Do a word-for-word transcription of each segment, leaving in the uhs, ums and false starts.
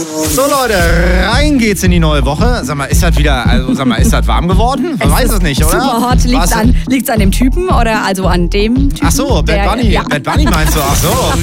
So Leute, rein geht's in die neue Woche. Sag mal, ist das wieder, also sag mal, ist das warm geworden? Man weiß es nicht, oder? Super hot. Liegt's an, liegt's an dem Typen oder also an dem Typen? Ach so, Bad Bunny. Ja. Bad Bunny meinst du? Ach so.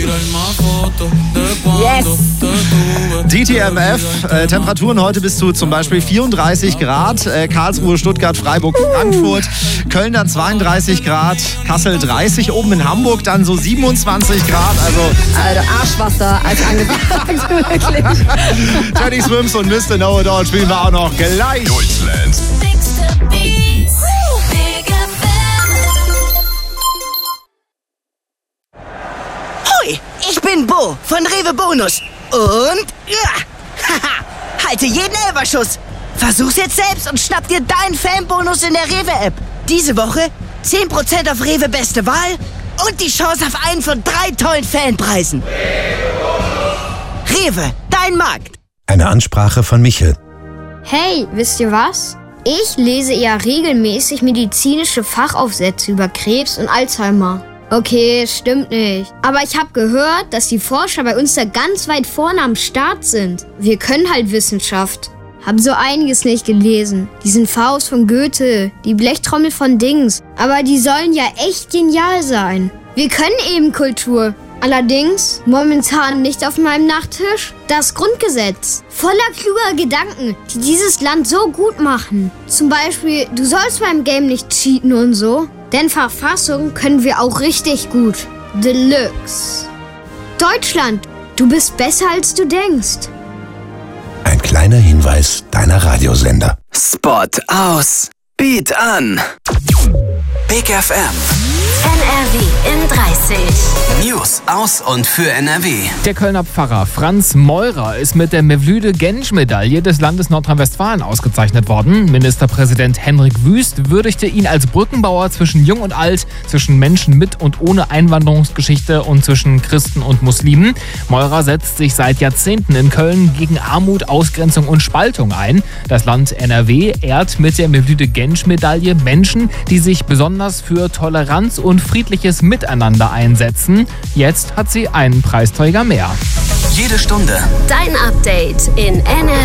Yes. D T M F, äh, Temperaturen heute bis zu zum Beispiel vierunddreißig Grad. Äh, Karlsruhe, Stuttgart, Freiburg, Frankfurt. Köln dann zweiunddreißig Grad. Kassel dreißig. Oben in Hamburg dann so siebenundzwanzig Grad. Also Alter, Arschwasser als angesagt. Wirklich. Teddy Swims und Mister Know It All spielen wir auch noch gleich. Deutschlands Hoi, ich bin Bo von Rewe Bonus. Und ja, haha, halte jeden Elferschuss. Versuch's jetzt selbst und schnapp dir deinen Fanbonus in der Rewe-App. Diese Woche zehn Prozent auf Rewe Beste Wahl und die Chance auf einen von drei tollen Fanpreisen. Rewe, dein Markt. Eine Ansprache von Michel. Hey, wisst ihr was? Ich lese ja regelmäßig medizinische Fachaufsätze über Krebs und Alzheimer. Okay, stimmt nicht. Aber ich habe gehört, dass die Forscher bei uns da ganz weit vorne am Start sind. Wir können halt Wissenschaft. Haben so einiges nicht gelesen. Diesen Faust von Goethe, die Blechtrommel von Dings. Aber die sollen ja echt genial sein. Wir können eben Kultur. Allerdings momentan nicht auf meinem Nachttisch das Grundgesetz. Voller kluger Gedanken, die dieses Land so gut machen. Zum Beispiel, du sollst beim Game nicht cheaten und so. Denn Verfassung können wir auch richtig gut. Deluxe. Deutschland, du bist besser als du denkst. Ein kleiner Hinweis deiner Radiosender. Spot aus. Beat an. Big F M. N R W in dreißig. News aus und für N R W. Der Kölner Pfarrer Franz Meurer ist mit der Mevlüde-Gensch-Medaille des Landes Nordrhein-Westfalen ausgezeichnet worden. Ministerpräsident Henrik Wüst würdigte ihn als Brückenbauer zwischen Jung und Alt, zwischen Menschen mit und ohne Einwanderungsgeschichte und zwischen Christen und Muslimen. Meurer setzt sich seit Jahrzehnten in Köln gegen Armut, Ausgrenzung und Spaltung ein. Das Land N R W ehrt mit der Mevlüde-Gensch-Medaille Menschen, die sich besonders für Toleranz und friedliches Miteinander einsetzen. Jetzt hat sie einen Preisträger mehr. Jede Stunde Dein Update in N R W.